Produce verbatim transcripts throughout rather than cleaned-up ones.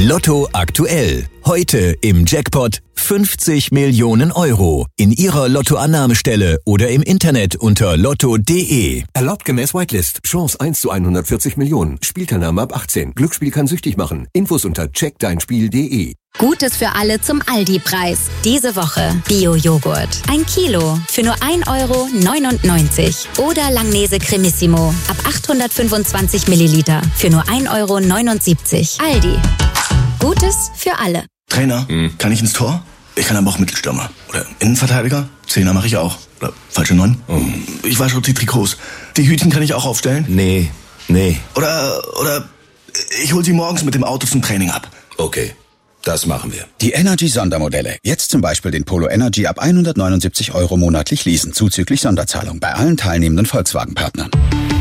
Lotto aktuell. Heute im Jackpot fünfzig Millionen Euro. In Ihrer Lottoannahmestelle oder im Internet unter lotto punkt de. Erlaubt gemäß Whitelist. Chance eins zu hundertvierzig Millionen. Spielteilnahme ab achtzehn. Glücksspiel kann süchtig machen. Infos unter check dein spiel punkt de. Gutes für alle zum Aldi-Preis. Diese Woche Bio-Joghurt. Ein Kilo für nur ein Euro neunundneunzig. Oder Langnese Cremissimo. Ab achthundertfünfundzwanzig Milliliter für nur ein Euro neunundsiebzig. Aldi. Gutes für alle. Trainer, hm. kann ich ins Tor? Ich kann aber auch Mittelstürmer. Oder Innenverteidiger? Zehner mache ich auch. Oder falsche Neun? Oh. Ich wasche auch die Trikots. Die Hütchen kann ich auch aufstellen? Nee, nee. Oder, oder ich hol sie morgens mit dem Auto zum Training ab. Okay, das machen wir. Die Energy-Sondermodelle. Jetzt zum Beispiel den Polo Energy ab hundertneunundsiebzig Euro monatlich leasen, zuzüglich Sonderzahlung bei allen teilnehmenden Volkswagen-Partnern.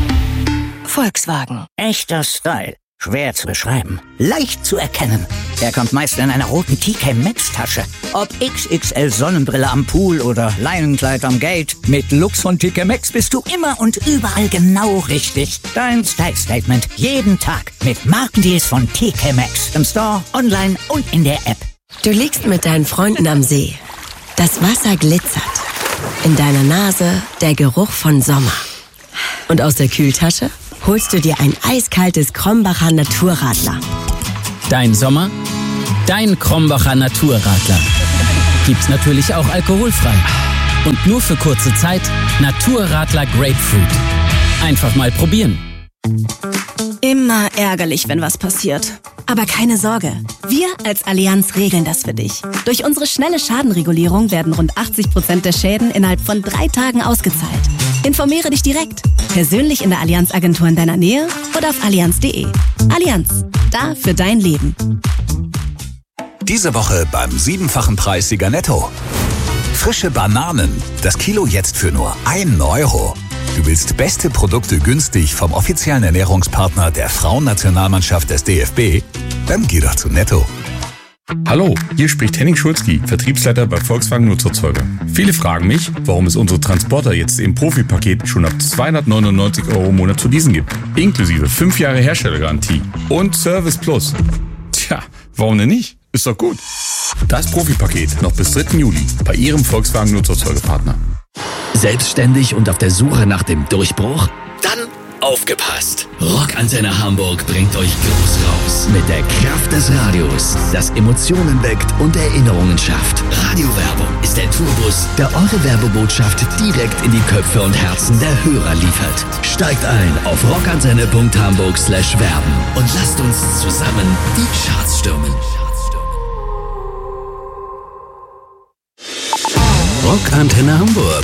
Volkswagen. Echter Style. Schwer zu beschreiben. Leicht zu erkennen. Er kommt meist in einer roten T K Maxx Tasche. Ob X X L Sonnenbrille am Pool oder Leinenkleid am Gate. Mit Looks von T K Maxx bist du immer und überall genau richtig. Dein Style Statement. Jeden Tag. Mit Markendeals von T K Maxx. Im Store, online und in der App. Du liegst mit deinen Freunden am See. Das Wasser glitzert. In deiner Nase der Geruch von Sommer. Und aus der Kühltasche holst du dir ein eiskaltes Krombacher Naturradler. Dein Sommer, dein Krombacher Naturradler. Gibt's natürlich auch alkoholfrei. Und nur für kurze Zeit Naturradler Grapefruit. Einfach mal probieren. Immer ärgerlich, wenn was passiert. Aber keine Sorge, wir als Allianz regeln das für dich. Durch unsere schnelle Schadenregulierung werden rund achtzig Prozent der Schäden innerhalb von drei Tagen ausgezahlt. Informiere dich direkt, persönlich in der Allianz-Agentur in deiner Nähe oder auf allianz punkt de. Allianz, da für dein Leben. Diese Woche beim siebenfachen Preissieger Netto. Frische Bananen, das Kilo jetzt für nur einen Euro. Du willst beste Produkte günstig vom offiziellen Ernährungspartner der Frauennationalmannschaft des D F B? Dann geh doch zu Netto. Hallo, hier spricht Henning Schulzki, Vertriebsleiter bei Volkswagen Nutzerzeuger. Viele fragen mich, warum es unsere Transporter jetzt im Profipaket schon ab zweihundertneunundneunzig Euro im Monat zu leasen gibt. Inklusive fünf Jahre Herstellergarantie und Service Plus. Tja, warum denn nicht? Ist doch gut. Das Profipaket noch bis dritten Juli bei Ihrem Volkswagen Nutzerzeugerpartner. Selbstständig und auf der Suche nach dem Durchbruch? Dann aufgepasst! Rockantenne Hamburg bringt euch groß raus mit der Kraft des Radios, das Emotionen weckt und Erinnerungen schafft. Radiowerbung ist der Tourbus, der eure Werbebotschaft direkt in die Köpfe und Herzen der Hörer liefert. Steigt ein auf rockantenne punkt hamburg slash werben und lasst uns zusammen die Charts stürmen. Rockantenne Hamburg.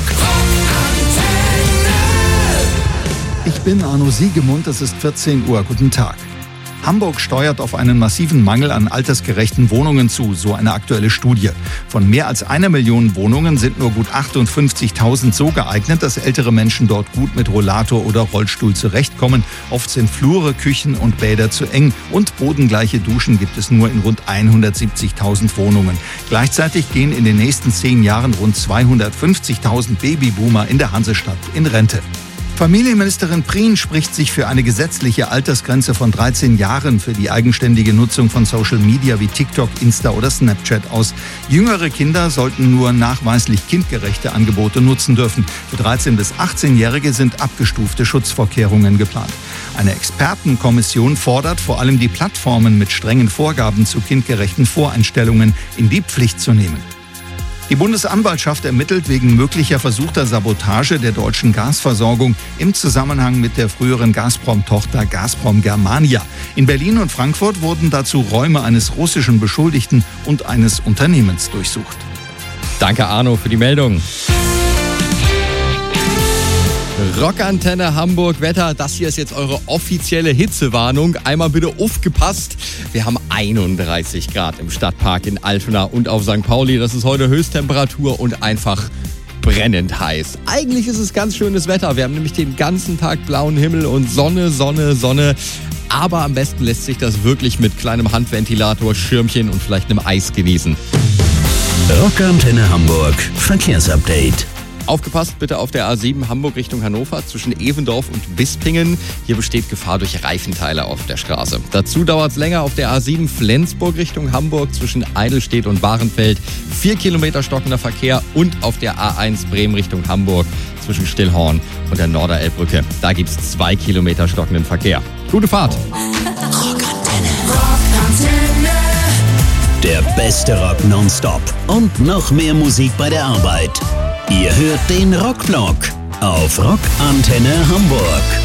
Ich bin Arno Siegemund, es ist vierzehn Uhr. Guten Tag. Hamburg steuert auf einen massiven Mangel an altersgerechten Wohnungen zu, so eine aktuelle Studie. Von mehr als einer Million Wohnungen sind nur gut achtundfünfzigtausend so geeignet, dass ältere Menschen dort gut mit Rollator oder Rollstuhl zurechtkommen. Oft sind Flure, Küchen und Bäder zu eng und bodengleiche Duschen gibt es nur in rund hundertsiebzigtausend Wohnungen. Gleichzeitig gehen in den nächsten zehn Jahren rund zweihundertfünfzigtausend Babyboomer in der Hansestadt in Rente. Familienministerin Prien spricht sich für eine gesetzliche Altersgrenze von dreizehn Jahren für die eigenständige Nutzung von Social Media wie TikTok, Insta oder Snapchat aus. Jüngere Kinder sollten nur nachweislich kindgerechte Angebote nutzen dürfen. Für dreizehn- bis achtzehnjährige sind abgestufte Schutzvorkehrungen geplant. Eine Expertenkommission fordert vor allem die Plattformen mit strengen Vorgaben zu kindgerechten Voreinstellungen in die Pflicht zu nehmen. Die Bundesanwaltschaft ermittelt wegen möglicher versuchter Sabotage der deutschen Gasversorgung im Zusammenhang mit der früheren Gazprom-Tochter Gazprom Germania. In Berlin und Frankfurt wurden dazu Räume eines russischen Beschuldigten und eines Unternehmens durchsucht. Danke Arno für die Meldung. Rockantenne Hamburg Wetter, das hier ist jetzt eure offizielle Hitzewarnung. Einmal bitte aufgepasst. Wir haben einunddreißig Grad im Stadtpark in Altona und auf Sankt Pauli. Das ist heute Höchsttemperatur und einfach brennend heiß. Eigentlich ist es ganz schönes Wetter. Wir haben nämlich den ganzen Tag blauen Himmel und Sonne, Sonne, Sonne. Aber am besten lässt sich das wirklich mit kleinem Handventilator, Schirmchen und vielleicht einem Eis genießen. Rockantenne Hamburg Verkehrsupdate. Aufgepasst bitte auf der A sieben Hamburg Richtung Hannover zwischen Evendorf und Bispingen. Hier besteht Gefahr durch Reifenteile auf der Straße. Dazu dauert es länger auf der A sieben Flensburg Richtung Hamburg zwischen Eidelstedt und Bahrenfeld. Vier Kilometer stockender Verkehr und auf der A eins Bremen Richtung Hamburg zwischen Stillhorn und der Norderelbbrücke. Da gibt es zwei Kilometer stockenden Verkehr. Gute Fahrt. Rockantenne. Rockantenne. Der beste Rock nonstop und noch mehr Musik bei der Arbeit. Ihr hört den Rockblock auf Rockantenne Hamburg.